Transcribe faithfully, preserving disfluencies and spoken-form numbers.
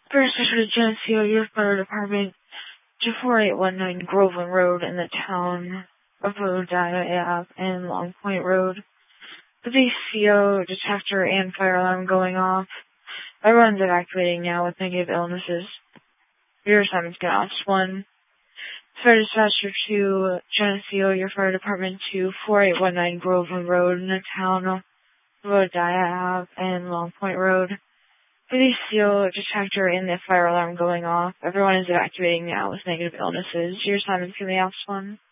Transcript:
First, I should Geneseo Youth Fire Department to four eight one nine Groveland Road in the town of Wodiah and Long Point Road. The C O detector and fire alarm going off. Everyone's evacuating now with negative illnesses. Your assignment's gonna ops one. Fire dispatcher to Geneseo, your fire department to four eight one nine Groveland Road in the town of Wodiah and Long Point Road. Police C O detector and the fire alarm going off. Everyone is evacuating now with negative illnesses. Your assignment's gonna be ops one.